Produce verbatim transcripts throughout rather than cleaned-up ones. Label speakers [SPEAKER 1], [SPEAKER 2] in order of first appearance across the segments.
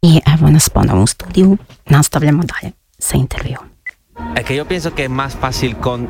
[SPEAKER 1] I evo nas ponovo u studiju, nastavljamo dalje sa intervjuom.
[SPEAKER 2] Es que yo pienso que es más fácil con...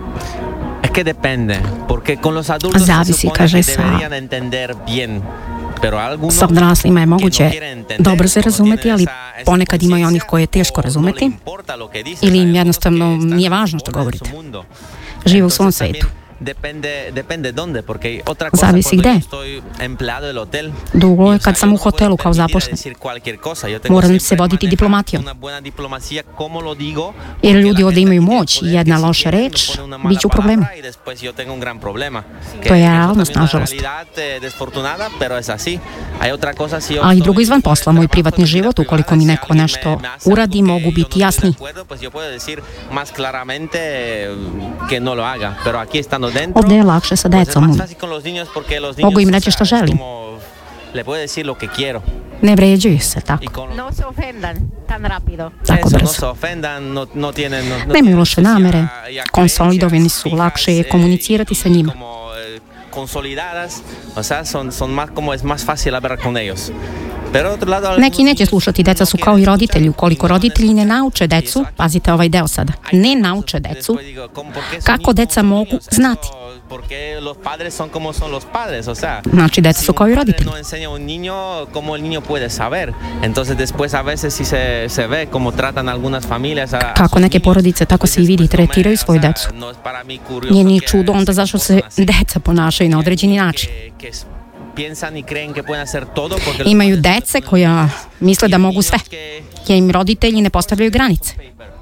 [SPEAKER 2] Es que depende, porque con los adultos
[SPEAKER 1] Zavisi,
[SPEAKER 2] se supone
[SPEAKER 1] kaže,
[SPEAKER 2] que
[SPEAKER 1] sa,
[SPEAKER 2] deberían entender bien, pero algunos
[SPEAKER 1] sa odraslima je moguće
[SPEAKER 2] que no quieren entender,
[SPEAKER 1] dobro se
[SPEAKER 2] no
[SPEAKER 1] razumeti,
[SPEAKER 2] tienen
[SPEAKER 1] ali
[SPEAKER 2] esa- esa
[SPEAKER 1] ponekad ima i onih koje je
[SPEAKER 2] conciencia,
[SPEAKER 1] teško
[SPEAKER 2] o no le
[SPEAKER 1] razumeti
[SPEAKER 2] importa lo que dice,
[SPEAKER 1] ili im
[SPEAKER 2] hay
[SPEAKER 1] jednostavno
[SPEAKER 2] algunos que están
[SPEAKER 1] nije važno što
[SPEAKER 2] fuera de
[SPEAKER 1] govorite.
[SPEAKER 2] su mundo.
[SPEAKER 1] Žive u svom
[SPEAKER 2] Entonces
[SPEAKER 1] svetu.
[SPEAKER 2] también Depende, depende dónde, porque otra cosa
[SPEAKER 1] Zavisi
[SPEAKER 2] cuando
[SPEAKER 1] gde.
[SPEAKER 2] yo estoy empleado del hotel.
[SPEAKER 1] Drugo je
[SPEAKER 2] y, o sea,
[SPEAKER 1] kad sam
[SPEAKER 2] yo
[SPEAKER 1] u
[SPEAKER 2] no puedo
[SPEAKER 1] hotelu kao
[SPEAKER 2] permitir
[SPEAKER 1] zaposlen.
[SPEAKER 2] decir cualquier cosa. Yo tengo
[SPEAKER 1] Moram
[SPEAKER 2] siempre
[SPEAKER 1] se voditi
[SPEAKER 2] manejar
[SPEAKER 1] diplomatijom.
[SPEAKER 2] una buena diplomacia, cómo lo digo,
[SPEAKER 1] Jer
[SPEAKER 2] porque
[SPEAKER 1] ljudi
[SPEAKER 2] la
[SPEAKER 1] ovde
[SPEAKER 2] gente
[SPEAKER 1] imaju
[SPEAKER 2] tiene
[SPEAKER 1] moć i
[SPEAKER 2] poder
[SPEAKER 1] jedna
[SPEAKER 2] que si
[SPEAKER 1] loša
[SPEAKER 2] quieren me
[SPEAKER 1] reč
[SPEAKER 2] pone una mala
[SPEAKER 1] bit će u problemu.
[SPEAKER 2] palabra y después yo tengo un gran problema. Que-
[SPEAKER 1] To je
[SPEAKER 2] que eso
[SPEAKER 1] realnost,
[SPEAKER 2] también es una
[SPEAKER 1] nažalost.
[SPEAKER 2] realidad, eh, desfortunada, pero es así. Hay otra cosa, si yo
[SPEAKER 1] Ali
[SPEAKER 2] estoy-
[SPEAKER 1] drugo izvan
[SPEAKER 2] estoy
[SPEAKER 1] posla, moj
[SPEAKER 2] trabajo
[SPEAKER 1] privatni
[SPEAKER 2] de vida
[SPEAKER 1] život,
[SPEAKER 2] privada,
[SPEAKER 1] ukoliko mi
[SPEAKER 2] si
[SPEAKER 1] neko
[SPEAKER 2] alguien me-
[SPEAKER 1] nešto
[SPEAKER 2] me hace
[SPEAKER 1] uradi,
[SPEAKER 2] algo
[SPEAKER 1] mogu
[SPEAKER 2] que yo
[SPEAKER 1] biti
[SPEAKER 2] no estoy de
[SPEAKER 1] jasni.
[SPEAKER 2] acuerdo, pues yo puedo decir más claramente eh, que no lo haga, pero aquí estando dentro,
[SPEAKER 1] Ovde je lakše sa
[SPEAKER 2] pues es
[SPEAKER 1] decom.
[SPEAKER 2] más fácil con los niños porque los niños,
[SPEAKER 1] Mogu im
[SPEAKER 2] o
[SPEAKER 1] reći
[SPEAKER 2] sea,
[SPEAKER 1] što
[SPEAKER 2] es
[SPEAKER 1] želim.
[SPEAKER 2] como, le puedo decir lo que quiero.
[SPEAKER 1] Ne vređuju se tako.
[SPEAKER 2] Y con
[SPEAKER 3] No se ofendan tan rápido.
[SPEAKER 1] Tako
[SPEAKER 2] eso no
[SPEAKER 1] brzo.
[SPEAKER 2] se ofendan, no, no tienen, no, no
[SPEAKER 1] Nemaju
[SPEAKER 2] tienen
[SPEAKER 1] loše
[SPEAKER 2] sus ya-
[SPEAKER 1] namere,
[SPEAKER 2] ya
[SPEAKER 1] konsolidovani
[SPEAKER 2] creencias
[SPEAKER 1] su,
[SPEAKER 2] fijas,
[SPEAKER 1] lakše je
[SPEAKER 2] eh,
[SPEAKER 1] komunicirati sa
[SPEAKER 2] y
[SPEAKER 1] njima.
[SPEAKER 2] como, eh, consolidadas, o sea, son, son más como es más fácil hablar con ellos. Pero otro lado,
[SPEAKER 1] Neki neće slušati, deca su kao i roditelji. Ukoliko roditelji ne nauče decu, pazite ovaj deo sada, ne nauče decu, kako deca mogu znati.
[SPEAKER 2] Porque los padres son como son los padres, o sea,
[SPEAKER 1] Znači, deca
[SPEAKER 2] si
[SPEAKER 1] su
[SPEAKER 2] un
[SPEAKER 1] kao i
[SPEAKER 2] padre
[SPEAKER 1] roditelji.
[SPEAKER 2] no enseña a un niño, ¿cómo el niño puede saber? Entonces después a veces sí se, se ve cómo tratan algunas familias a, a
[SPEAKER 1] Kako
[SPEAKER 2] sus
[SPEAKER 1] neke
[SPEAKER 2] niños,
[SPEAKER 1] porodice, tako se i vidi,
[SPEAKER 2] después no me-
[SPEAKER 1] tretiraju
[SPEAKER 2] o sea,
[SPEAKER 1] svoju decu.
[SPEAKER 2] no es para mí curioso
[SPEAKER 1] Nije ni
[SPEAKER 2] que
[SPEAKER 1] čudo onda
[SPEAKER 2] se
[SPEAKER 1] zašto se
[SPEAKER 2] comportan así.
[SPEAKER 1] deca ponašaju na određeni način.
[SPEAKER 2] Que- que s- piensan y creen que pueden hacer todo porque los
[SPEAKER 1] Imaju
[SPEAKER 2] padres
[SPEAKER 1] dece
[SPEAKER 2] no
[SPEAKER 1] koja misle da mogu sve,
[SPEAKER 2] que-
[SPEAKER 1] jer im roditelji ne postavljaju granice.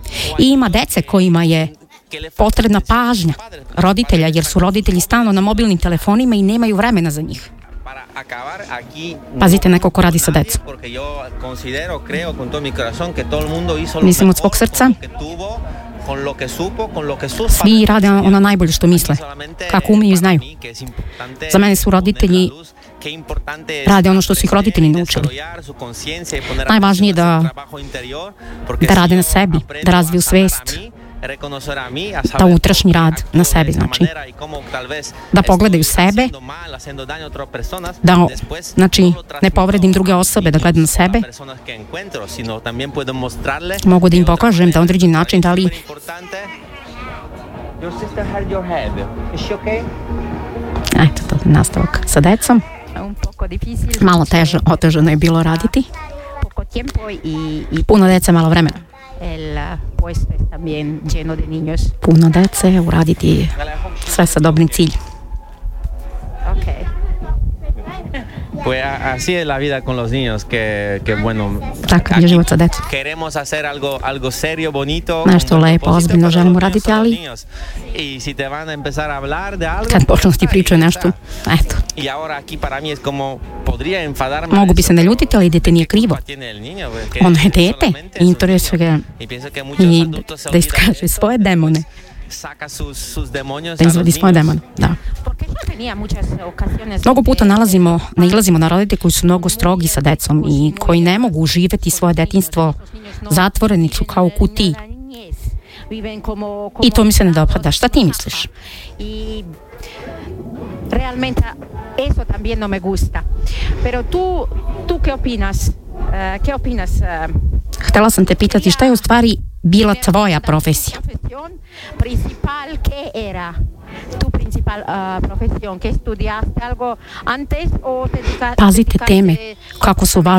[SPEAKER 1] I ima dece kojima je
[SPEAKER 2] que le
[SPEAKER 1] potrebna pažnja roditelja, jer su roditelji stalno na mobilnim telefonima i nemaju vremena za njih.
[SPEAKER 2] para acabar aquí.
[SPEAKER 1] Pazite, neko ko radi sa
[SPEAKER 2] nadie,
[SPEAKER 1] decom.
[SPEAKER 2] porque yo considero, creo con todo mi corazón que todo el mundo hizo lo
[SPEAKER 1] Mislim od
[SPEAKER 2] mejor
[SPEAKER 1] svog srca.
[SPEAKER 2] con lo que tuvo, con lo que supo, con lo que sus
[SPEAKER 1] Svi
[SPEAKER 2] padres
[SPEAKER 1] rade
[SPEAKER 2] hicieron.
[SPEAKER 1] ono najbolje što misle,
[SPEAKER 2] Solamente
[SPEAKER 1] kako umeju i
[SPEAKER 2] para
[SPEAKER 1] znaju.
[SPEAKER 2] mí que es importante
[SPEAKER 1] Za mene su roditelji
[SPEAKER 2] poner la luz, qué importante es
[SPEAKER 1] rade ono što su ih roditelji
[SPEAKER 2] aprender,
[SPEAKER 1] naučili.
[SPEAKER 2] desarrollar su conciencia y poner a
[SPEAKER 1] Najvažnije je
[SPEAKER 2] funcionar
[SPEAKER 1] da-
[SPEAKER 2] su trabajo interior, porque
[SPEAKER 1] da
[SPEAKER 2] si
[SPEAKER 1] rade
[SPEAKER 2] yo
[SPEAKER 1] na sebi,
[SPEAKER 2] aprendo
[SPEAKER 1] da razviju
[SPEAKER 2] a sanar a
[SPEAKER 1] svest,
[SPEAKER 2] mí, reconocer a mí, a
[SPEAKER 1] da
[SPEAKER 2] saber
[SPEAKER 1] unutrašnji
[SPEAKER 2] por qué
[SPEAKER 1] rad
[SPEAKER 2] actúo
[SPEAKER 1] na
[SPEAKER 2] de
[SPEAKER 1] sebi,
[SPEAKER 2] esa
[SPEAKER 1] znači,
[SPEAKER 2] manera y cómo tal vez
[SPEAKER 1] da pogledaju
[SPEAKER 2] estoy
[SPEAKER 1] sebe,
[SPEAKER 2] haciendo mal, haciendo daño a otras personas,
[SPEAKER 1] da,
[SPEAKER 2] después
[SPEAKER 1] znači,
[SPEAKER 2] no lo
[SPEAKER 1] ne
[SPEAKER 2] transmito
[SPEAKER 1] povredim druge osobe, da gledam na sebe,
[SPEAKER 2] a personas que encuentro, sino también puedo mostrarle
[SPEAKER 1] mogu da im
[SPEAKER 2] de otra
[SPEAKER 1] pokažem da
[SPEAKER 2] manera.
[SPEAKER 1] određeni način da li
[SPEAKER 2] Súper importante. Your sister hurt your head. Is she okay?
[SPEAKER 1] eto to je nastavak sa decom.
[SPEAKER 3] Un poco difícil.
[SPEAKER 1] Malo teže, otežano je bilo raditi.
[SPEAKER 3] Poco tiempo y, y
[SPEAKER 1] Puno dece, malo vremena.
[SPEAKER 3] el uh, puesto es también lleno de niños.
[SPEAKER 1] Puno dece, uraditi sve sa dobrim ciljem.
[SPEAKER 3] Okay.
[SPEAKER 2] Pues a- así es la vida con los niños, que, que bueno,
[SPEAKER 1] Takav je
[SPEAKER 2] aquí
[SPEAKER 1] život sa decom.
[SPEAKER 2] queremos hacer algo, algo serio, bonito,
[SPEAKER 1] Nešto
[SPEAKER 2] con buen
[SPEAKER 1] lepo,
[SPEAKER 2] propósito,
[SPEAKER 1] ozbiljno
[SPEAKER 2] pero
[SPEAKER 1] želimo
[SPEAKER 2] los niños
[SPEAKER 1] raditi,
[SPEAKER 2] son los
[SPEAKER 1] ali
[SPEAKER 2] niños. Y si te van a empezar a hablar de algo,
[SPEAKER 1] kad počnu ti
[SPEAKER 2] ahí
[SPEAKER 1] pričaju
[SPEAKER 2] está.
[SPEAKER 1] nešto, eto,
[SPEAKER 2] Y ahora aquí para mí es como, podría enfadarme.
[SPEAKER 1] mogu
[SPEAKER 2] de
[SPEAKER 1] bi
[SPEAKER 2] eso,
[SPEAKER 1] se ne
[SPEAKER 2] pero
[SPEAKER 1] ljutiti, ali dete nije krivo.
[SPEAKER 2] culpa tiene el niño, pues, que
[SPEAKER 1] Ono je dete,
[SPEAKER 2] solamente es un
[SPEAKER 1] interesuje
[SPEAKER 2] niño.
[SPEAKER 1] ga
[SPEAKER 2] Y pienso que muchos
[SPEAKER 1] i
[SPEAKER 2] adultos se
[SPEAKER 1] da
[SPEAKER 2] olvidan de
[SPEAKER 1] iskaže
[SPEAKER 2] esto,
[SPEAKER 1] svoje demone,
[SPEAKER 2] saca sus, sus demonios
[SPEAKER 1] da
[SPEAKER 2] a los
[SPEAKER 1] izvadi svoje
[SPEAKER 2] niños.
[SPEAKER 1] demone, da.
[SPEAKER 3] Porque yo tenía muchas ocasiones.
[SPEAKER 1] Mnogo puta
[SPEAKER 3] donde-
[SPEAKER 1] nalazimo, nailazimo na roditelje koji su mnogo strogi sa decom i koji ne mogu uživati svoje detinjstvo, zatvoreni su kao u kutiji. I to mi se ne dopada. Šta ti misliš?
[SPEAKER 3] Y realmente eso también no me gusta. Pero tú, tú qué opinas? Eh, ¿Qué opinas? eh,
[SPEAKER 1] Htela sam te pitati šta je u stvari bila tvoja profesija?
[SPEAKER 3] Profesión principal, ¿qué era? Tu principal uh, profesión, que estudiaste algo antes o te dedica-
[SPEAKER 1] Pazite
[SPEAKER 3] dedicaste
[SPEAKER 1] teme, kako su važne